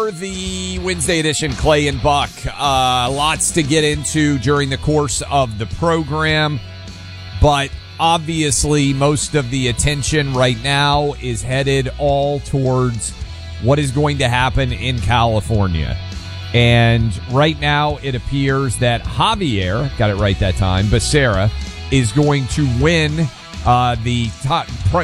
for the Wednesday edition, Clay and Buck. Lots to get into during the course of the program, but obviously most of the attention right now is headed all towards what is going to happen in California. And right now it appears that Javier, got it right that time, Becerra, is going to win the